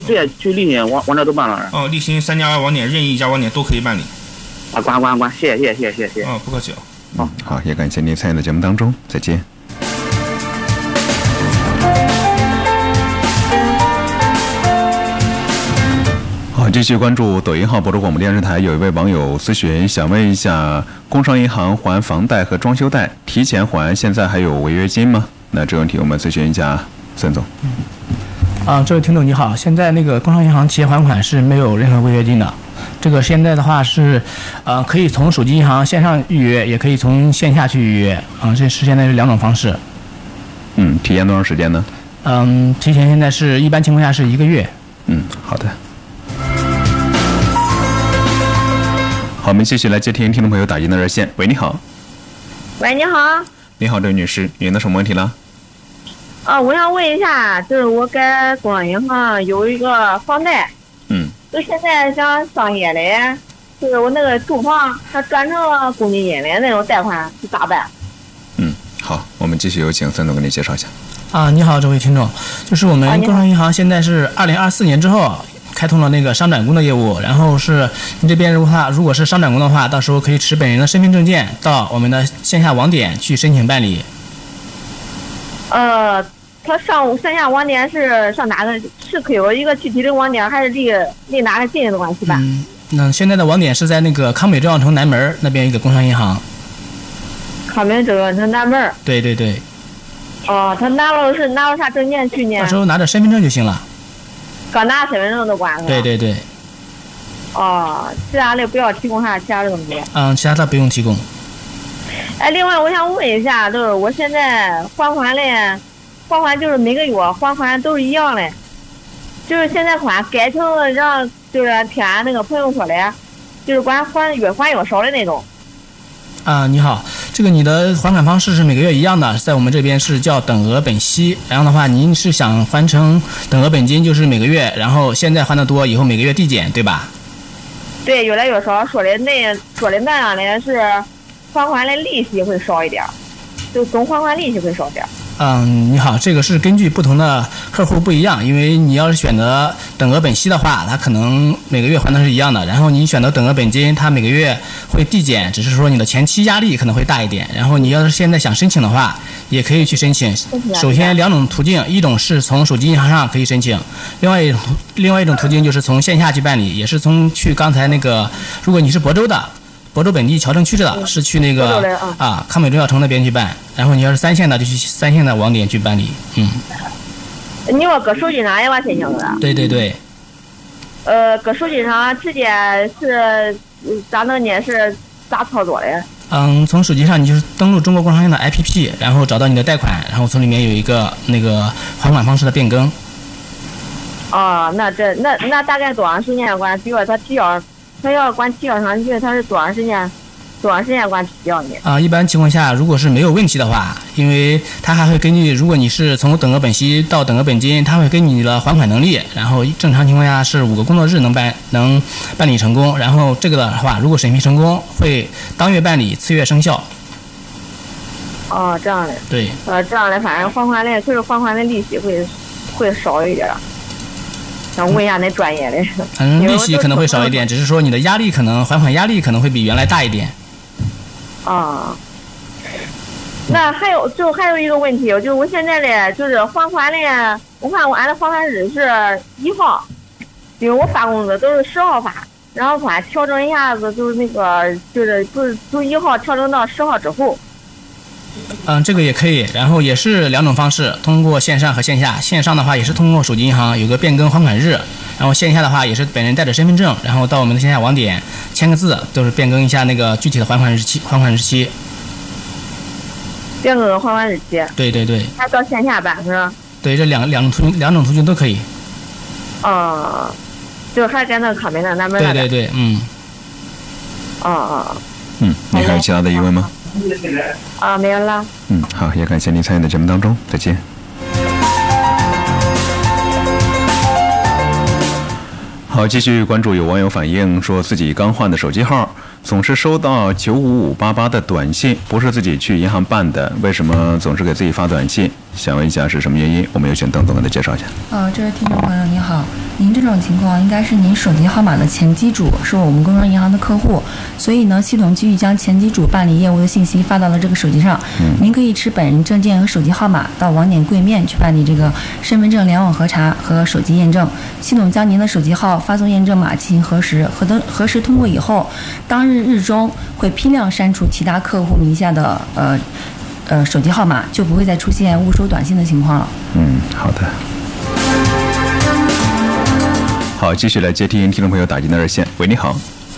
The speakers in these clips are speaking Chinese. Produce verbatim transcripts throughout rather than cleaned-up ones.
对，去立新网网点都办了。 哦，立新三家网点任意一家网点都可以办理。 啊，关关关，谢谢谢谢谢谢。 哦，不客气。 嗯，好，也感谢您参与的节目当中，再见。好，继续关注抖音号博主广播电视台，有一位网友咨询，想问一下，工商银行还房贷和装修贷提前还，现在还有违约金吗？那这个问题我们咨询一下孙总。 嗯，啊，这位听众你好，现在那个工商银行提前还款是没有任何违约金的。这个现在的话是，呃，可以从手机银行线上预约，也可以从线下去预约，啊，这是现在是两种方式。 嗯，提前多长时间呢？ 嗯，提前现在是一般情况下是一个月。 嗯，好的。好，我们继续来接听听众朋友打进的热线。喂，你好。 喂，你好。 你好，这位女士，您的什么问题了？ 啊，我想问一下，就是我在工商银行有一个房贷， 嗯， 就现在想上业嘞，就是我那个住房，它转成了公积金的那种贷款，是咋办？ 嗯，好，我们继续有请孙总给你介绍一下。 啊，你好，这位听众，就是我们工商银行现在是二零二四年之后开通了那个商转工的业务，然后是你这边如果他如果是商转工的话，到时候可以持本人的身份证件到我们的线下网点去申请办理。 呃，他上线下网点是上哪个？是 Q 有一个具体的网点，还是离离哪个近的关系吧？ 嗯，那现在的网点是在那个康北中药城南门那边一个工商银行。 康北中药城南门。 对对对。 哦，他拿了是拿了啥证件去呢？ 到时候拿着身份证就行了。 刚拿身份证都管了。 对对对。 哦，其他的不要提供啥其他的东西。 嗯，其他的不用提供。 哎，另外我想问一下，就是我现在还款嘞，还款就是每个月还款都是一样的，就是现在还改成让就是听俺那个朋友说的，就是管还越还越少的那种。 啊，你好，这个你的还款方式是每个月一样的，在我们这边是叫等额本息。然后的话，您是想还成等额本金，就是每个月，然后现在还的多，以后每个月递减，对吧？ 对，越来越少。说的那说的那样的是还款的利息会少一点，就总还款利息会少点。 嗯，你好，这个是根据不同的客户不一样，因为你要是选择等额本息的话，它可能每个月还的是一样的，然后你选择等额本金，它每个月会递减，只是说你的前期压力可能会大一点。然后你要是现在想申请的话，也可以去申请。首先两种途径，一种是从手机银行上可以申请，另外一种另外一种途径就是从线下去办理，也是从去刚才那个，如果你是亳州的。亳州本地侨政区的是去那个啊康美中药城那边去办，然后你要是三线的就去三线的网点去办理。嗯， 你说搁手机上也完申请了？ 对对对。 呃，搁手机上直接是咋能呢？是咋操作的？ 嗯，从手机上你就是登录中国工商银行的 A P P， 然后找到你的贷款，然后从里面有一个那个还款方式的变更。 哦，那这那那大概多长时间管？比如说他提交。他要管提交上去，他是多长时间？多长时间管提交呢？ 啊，一般情况下，如果是没有问题的话，因为他还会根据，如果你是从等额本息到等额本金，他会根据你的还款能力，然后正常情况下是五个工作日能办能办理成功。然后这个的话，如果审批成功，会当月办理，次月生效。 哦，这样的。 对。 呃，这样的，反正还款的，就是还款的利息会会少一点。想问一下那专业的， 嗯，利息可能会少一点，只是说你的压力可能还款压力可能会比原来大一点。 啊，那还有就还有一个问题，就是我现在呢，就是还款呢，我看我俺的还款日是一号，因为我发工资都是十号发，然后说调整一下子，就是那个就是不是从一号调整到十号之后。 嗯，这个也可以，然后也是两种方式，通过线上和线下。线上的话也是通过手机银行有个变更还款日，然后线下的话也是本人带着身份证，然后到我们的线下网点签个字，都是变更一下那个具体的还款日期。还款日期。 变更还款日期。 对对对。 还到线下办是吧？ 对，这两两种途两种途径都可以。 哦，就是还在那康美那那边。 对对对，嗯。 哦哦。 嗯，你还有其他的疑问吗？ 啊，没有了。 嗯，好，也感谢您参与的节目当中，再见。好，继续关注有网友反映说自己刚换的手机号总是收到九五五八八的短信，不是自己去银行办的，为什么总是给自己发短信？ 想问一下是什么原因？我们有请邓总给他介绍一下。 呃，这位听众朋友您好，您这种情况应该是您手机号码的前机主是我们工商银行的客户，所以呢，系统继续将前机主办理业务的信息发到了这个手机上。嗯，您可以持本人证件和手机号码到网点柜面去办理这个身份证联网核查和手机验证。系统将您的手机号发送验证码进行核实，核的核实通过以后，当日日中会批量删除其他客户名下的呃。呃，手机号码就不会再出现误收短信的情况了。 嗯，好的。好，继续来接听听众朋友打进的热线。喂，你好。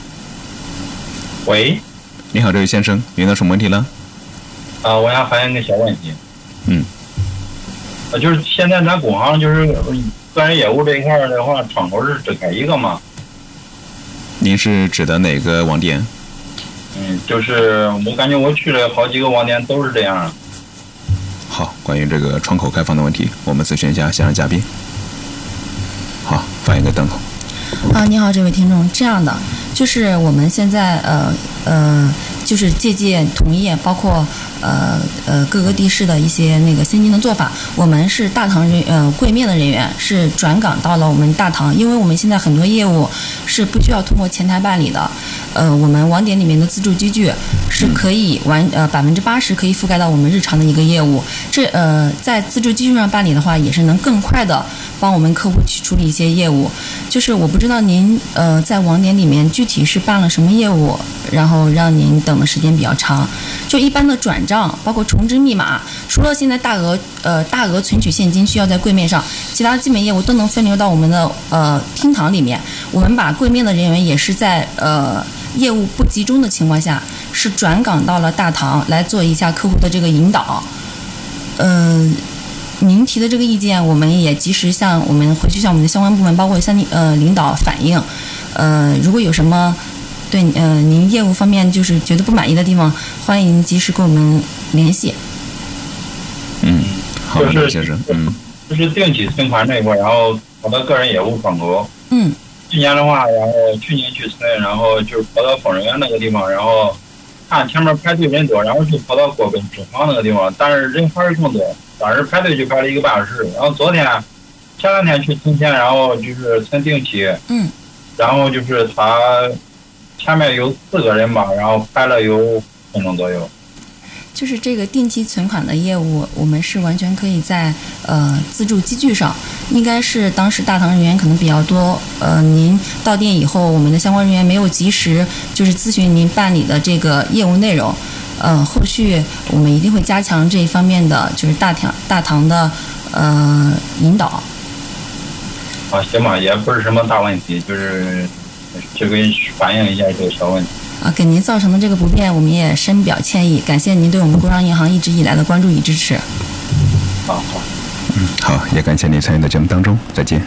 喂， 你好，这位先生，您有什么问题呢？ 啊、呃，我想反映个小问题。 嗯。 呃，就是现在咱工行就是个人业务这一块的话，窗口是只开一个吗？ 您是指的哪个网点？ 嗯，就是我感觉我去了好几个网点都是这样。 好，关于这个窗口开放的问题，我们咨询一下现场嘉宾。好，发言给邓总。 啊，你好，这位听众，这样的就是我们现在呃呃，就是借鉴同业，包括呃呃各个地市的一些那个先进的做法。我们是大堂人呃柜面的人员是转岗到了我们大堂，因为我们现在很多业务是不需要通过前台办理的。呃，我们网点里面的自助机具是可以完呃百分之八十可以覆盖到我们日常的一个业务。这呃在自助机具上办理的话，也是能更快的帮我们客户去处理一些业务。就是我不知道您呃在网点里面具体是办了什么业务，然后让您等的时间比较长。就一般的转账，包括重置密码，除了现在大额呃大额存取现金需要在柜面上，其他基本业务都能分流到我们的呃厅堂里面。我们把柜面的人员也是在呃。业务不集中的情况下，是转岗到了大堂来做一下客户的这个引导。嗯、呃，您提的这个意见，我们也及时向我们回去向我们的相关部门，包括向呃领导反映。呃，如果有什么对呃您业务方面就是觉得不满意的地方，欢迎及时跟我们联系。 嗯，好的， 就是先生。嗯， 就是定期存款这一块，然后跑到个人业务窗口。 嗯。 去年的话，然后去年去存，然后就是跑到疯人院那个地方，然后看前面排队人多，然后就跑到国宾支行那个地方，但是人还是更多，当时排队就排了一个半小时。然后昨天前两天去存钱，然后就是存定期， 嗯， 然后就是他前面有四个人吧，然后排了有五分钟左右。 就是这个定期存款的业务，我们是完全可以在呃自助机具上，应该是当时大堂人员可能比较多，呃，您到店以后，我们的相关人员没有及时就是咨询您办理的这个业务内容，呃，后续我们一定会加强这一方面的就是大堂大堂的呃引导。 啊，行吧，也不是什么大问题，就是就给反映一下这个小问题。 啊，给您造成的这个不便，我们也深表歉意，感谢您对我们工商银行一直以来的关注与支持。 好好， 嗯，好，也感谢您参与到节目当中，再见。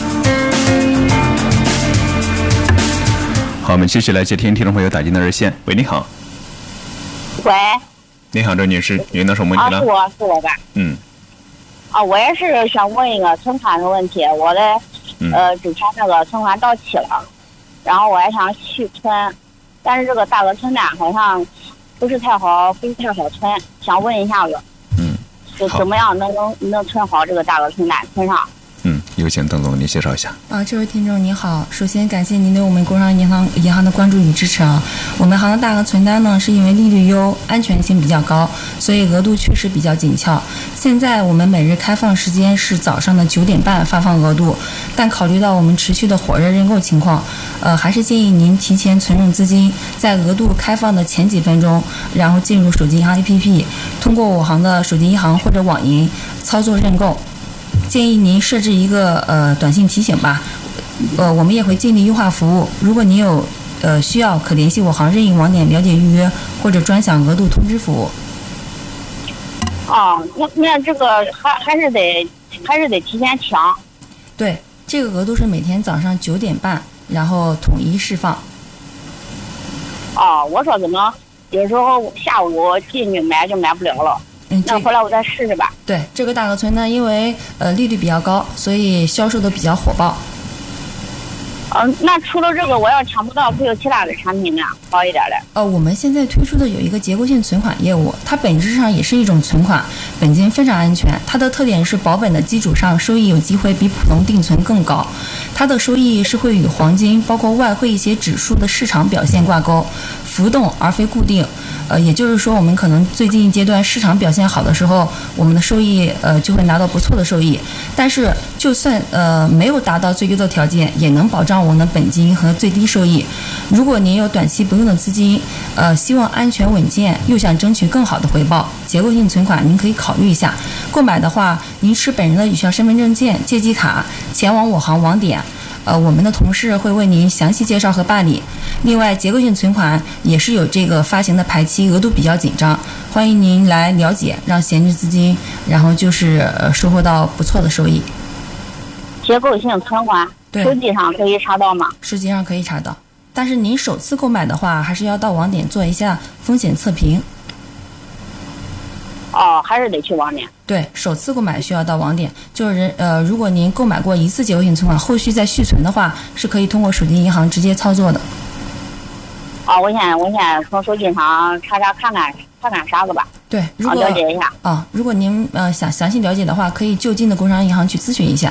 好，我们继续来接听听众朋友打进的热线。喂，你好。 喂。 你好，这位女士，您有什么问题呢？ 啊，是我是我吧。 嗯。 啊，我也是想问一个存款的问题，我的、 嗯、 呃之前那个存款到期了，然后我也想续存。但是这个大额存单好像不是太好，不是太好存，想问一下我， 嗯， 就怎么样能能能存好这个大额存单存上？ 嗯，有请邓总您介绍一下。 啊，这位听众您好，首先感谢您对我们工商银行银行的关注与支持啊。我们行的大额存单呢，是因为利率优、安全性比较高，所以额度确实比较紧俏。现在我们每日开放时间是早上的九点半发放额度，但考虑到我们持续的火热认购情况，呃，还是建议您提前存入资金，在额度开放的前几分钟，然后进入手机银行 A P P， 通过我行的手机银行或者网银操作认购。建议您设置一个呃短信提醒吧，呃，我们也会尽力优化服务。如果您有呃需要，可联系我行任意网点了解预约或者专享额度通知服务。 哦，那那这个还还是得还是得提前抢。 对，这个额度是每天早上九点半，然后统一释放。 哦，我说怎么有时候下午进去买就买不了了。 嗯， 那回来我再试试吧。 对，这个大额存单因为呃利率比较高，所以销售的比较火爆。 嗯、呃，那除了这个，我要抢不到，会有其他的产品呢，好一点的。 呃，我们现在推出的有一个结构性存款业务，它本质上也是一种存款，本金非常安全。它的特点是保本的基础上，收益有机会比普通定存更高。它的收益是会与黄金，包括外汇一些指数的市场表现挂钩，浮动而非固定。呃，也就是说，我们可能最近一阶段市场表现好的时候，我们的收益呃就会拿到不错的收益。但是，就算呃没有达到最优的条件，也能保障我们的本金和最低收益。如果您有短期不用的资金，呃，希望安全稳健，又想争取更好的回报，结构性存款您可以考虑一下。购买的话，您持本人的有效身份证件、借记卡，前往我行网点。呃，我们的同事会为您详细介绍和办理。另外，结构性存款也是有这个发行的排期，额度比较紧张，欢迎您来了解，让闲置资金，然后就是呃收获到不错的收益。 结构性存款，手机上可以查到吗？ 手机上可以查到，但是您首次购买的话，还是要到网点做一下风险测评。 哦，还是得去网点。 对，首次购买需要到网点，就是呃，如果您购买过一次结构性存款，后续再续存的话，是可以通过手机银行直接操作的。 哦，我先我先从手机上查查看看看看啥子吧。 对，如果、 了解一下。 啊、哦，如果您呃想详细了解的话，可以就近的工商银行去咨询一下。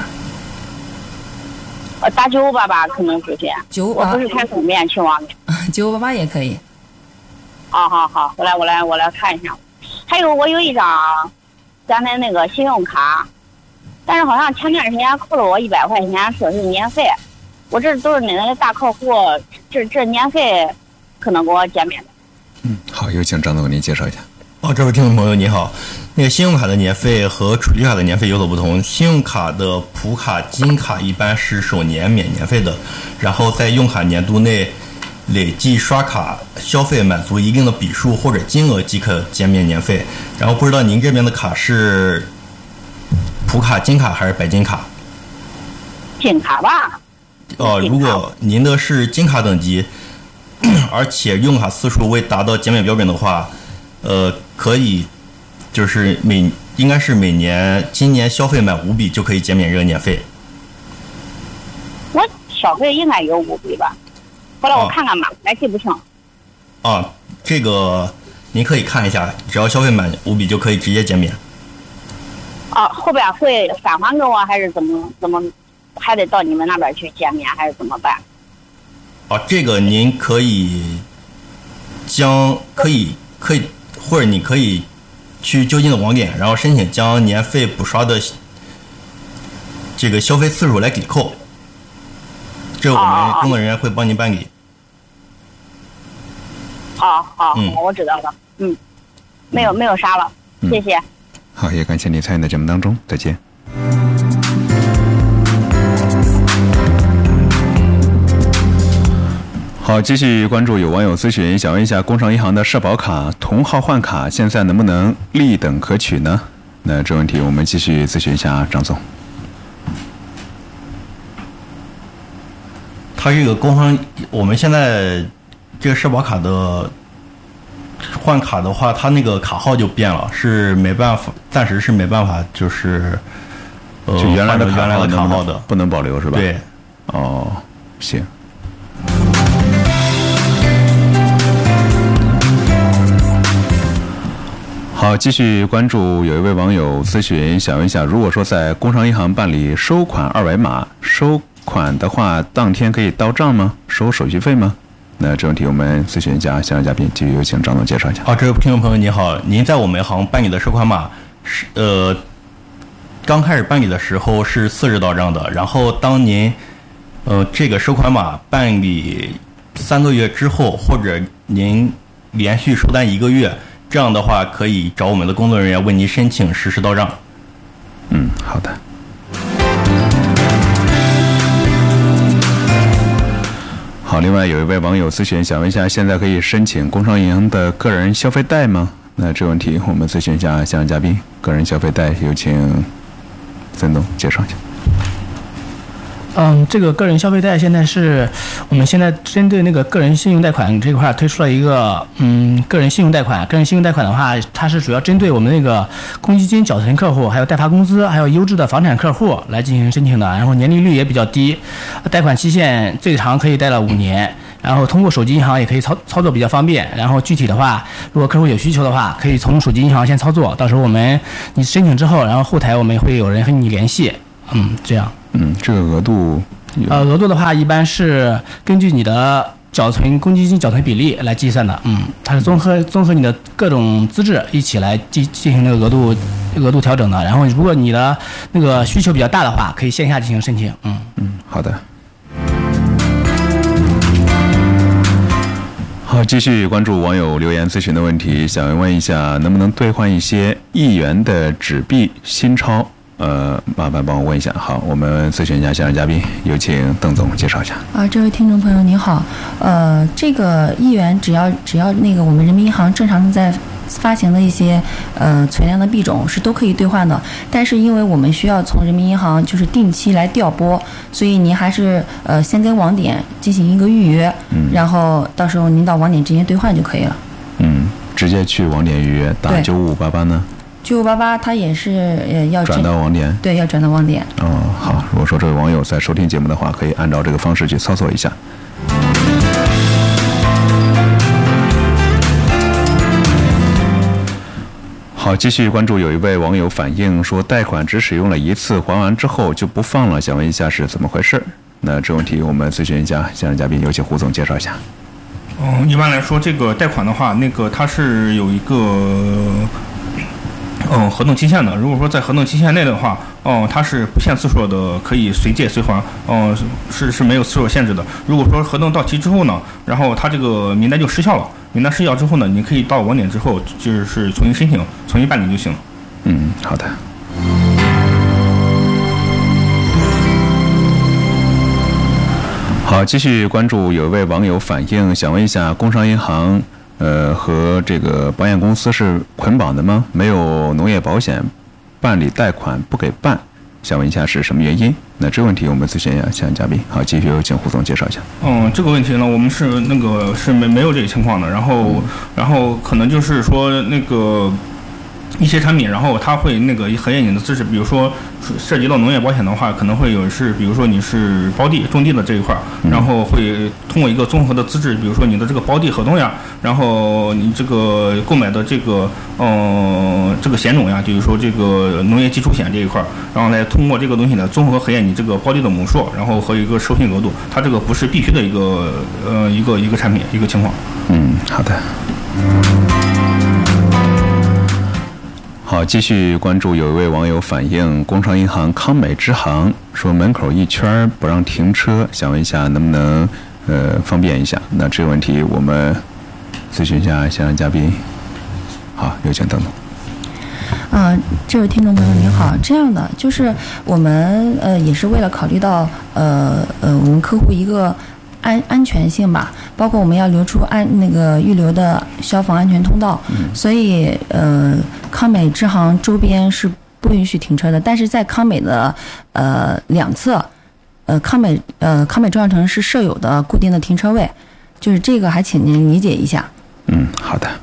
呃，打九五八八可能咨询。 九五八， 我不是太方便去网点。 九五八八也可以。 好好好，我来我来我来看一下。还有我有一张咱的那个信用卡，但是好像前段时间扣了我一百块钱，说是年费。我这都是你那个大客户，这这年费可能给我减免的。 嗯，好，有请张总给您介绍一下。 哦，这位听众朋友你好，那个信用卡的年费和储蓄卡的年费有所不同。信用卡的普卡、金卡一般是首年免年费的，然后在用卡年度内累计刷卡消费满足一定的笔数或者金额即可减免年费。然后不知道您这边的卡是普卡、金卡还是白金卡？ 金卡吧。 哦，如果您的是金卡等级，而且用卡次数未达到减免标准的话，呃，可以就是每应该是每年今年消费满五笔就可以减免这个年费。 我消费应该有五笔吧？后来我看看吧，还记不清。 啊，这个您可以看一下，只要消费满五笔就可以直接减免。 啊，后边会返还给我，还是怎么怎么？还得到你们那边去减免，还是怎么办？ 啊，这个您可以将可以可以，或者你可以去就近的网点，然后申请将年费补刷的这个消费次数来抵扣，这我们工作人员会帮您办理。 好好， 嗯， 我知道了，嗯，没有没有啥了， 嗯、 谢谢。 好，也感谢你参与的节目当中，再见。好，继续关注有网友咨询，想问一下工商银行的社保卡同号换卡现在能不能立等可取呢？那这问题我们继续咨询一下张总。 他这个工商，我们现在这个社保卡的换卡的话，他那个卡号就变了，是没办法，暂时是没办法，就是呃， 就原来的原来的卡号的不能保留是吧？ 对。 哦，行。好，继续关注，有一位网友咨询，想问一下，如果说在工商银行办理收款二维码，收款的话，当天可以到账吗？收手续费吗？那这问题我们咨询一下现场嘉宾，继续有请张总介绍一下。 啊，这位听众朋友你好，您在我们行办理的收款码是呃，刚开始办理的时候是四日到账的，然后当您呃这个收款码办理三个月之后，或者您连续收单一个月。这样的话，可以找我们的工作人员为您申请实时到账。 嗯，好的。好，另外有一位网友咨询，想问一下，现在可以申请工商银行的个人消费贷吗？那这问题我们咨询一下现场嘉宾，个人消费贷有请曾总介绍一下。 嗯，这个个人消费贷现在是我们现在针对那个个人信用贷款这块推出了一个嗯个人信用贷款。个人信用贷款的话，它是主要针对我们那个公积金缴存客户，还有代发工资，还有优质的房产客户来进行申请的。然后年利率也比较低，贷款期限最长可以贷了五年。然后通过手机银行也可以操操作比较方便。然后具体的话，如果客户有需求的话，可以从手机银行先操作。到时候我们你申请之后，然后后台我们会有人和你联系。嗯，这样。 嗯，这个额度， 呃，额度的话一般是根据你的缴存公积金缴存比例来计算的。嗯，它是综合综合你的各种资质一起来进进行那个额度额度调整的。然后如果你的那个需求比较大的话，可以线下进行申请。嗯嗯，好的。好，继续关注网友留言咨询的问题，想问一下，能不能兑换一些一元的纸币新钞？呃，麻烦帮我问一下。好，我们咨询一下现场嘉宾，有请邓总介绍一下。 啊，这位听众朋友您好，呃，这个一元只要只要那个我们人民银行正常在发行的一些呃存量的币种是都可以兑换的，但是因为我们需要从人民银行就是定期来调拨，所以您还是呃先跟网点进行一个预约，嗯，然后到时候您到网点直接兑换就可以了。 嗯，直接去网点预约，打九五八八呢？ 九五八八它也是呃要转到网点， 对，要转到网点。 哦，好，如果说这位网友在收听节目的话，可以按照这个方式去操作一下。好，继续关注，有一位网友反映说，贷款只使用了一次，还完之后就不放了，想问一下是怎么回事？那这问题我们咨询一下现场嘉宾，有请胡总介绍一下。 嗯，一般来说，这个贷款的话，那个它是有一个。嗯，合同期限的。如果说在合同期限内的话，嗯，它是不限次数的，可以随借随还，嗯，是是没有次数限制的。如果说合同到期之后呢，然后它这个名单就失效了，名单失效之后呢，你可以到网点之后就是重新申请、重新办理就行了。 嗯，好的。好，继续关注，有一位网友反映，想问一下，工商银行。呃，和这个保险公司是捆绑的吗？没有农业保险办理贷款不给办，想问一下是什么原因？那这个问题我们咨询一下现场嘉宾。好，继续有请胡总介绍一下。 嗯，这个问题呢，我们是那个是没没有这个情况的。然后，嗯、然后可能就是说那个一些产品，然后它会那个核验你的资质，比如说涉及到农业保险的话，可能会有是，比如说你是包地种地的这一块，然后会通过一个综合的资质，比如说你的这个包地合同呀，然后你这个购买的这个嗯、呃、这个险种呀，比如说这个农业基础险这一块，然后来通过这个东西呢综合核验你这个包地的亩数，然后和一个授信额度，它这个不是必须的一个呃一个一个产品一个情况。 嗯，好的。好，继续关注，有一位网友反映，工商银行康美支行说门口一圈不让停车，想问一下能不能呃方便一下？那这个问题我们咨询一下现场嘉宾。好，有请邓总。 呃，这位听众朋友您好，这样的就是我们呃也是为了考虑到呃呃我们客户一个安安全性吧，包括我们要留出安那个预留的消防安全通道，嗯、所以呃康美支行周边是不允许停车的，但是在康美的呃两侧，呃康美呃康美中小城是设有的固定的停车位，就是这个还请您理解一下。 嗯，好的。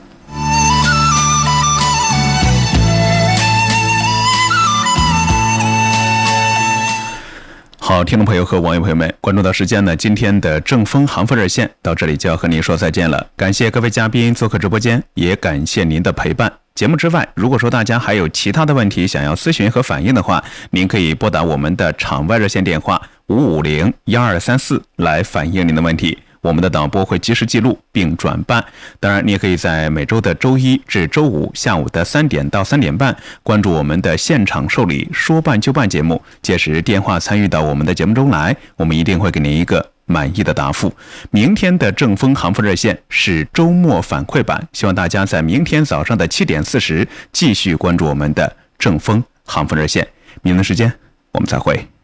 好，听众朋友和网友朋友们，关注到时间呢，今天的正风行富热线到这里就要和您说再见了。感谢各位嘉宾做客直播间，也感谢您的陪伴。节目之外，如果说大家还有其他的问题想要咨询和反映的话，您可以拨打我们的场外热线电话五五零幺二三四来反映您的问题。我们的导播会及时记录并转办。当然，你也可以在每周的周一至周五下午的三点到三点半关注我们的现场受理说办就办节目，届时电话参与到我们的节目中来，我们一定会给您一个满意的答复。明天的正风行富热线是周末反馈版，希望大家在明天早上的七点四十继续关注我们的正风行富热线。明天的时间我们再会。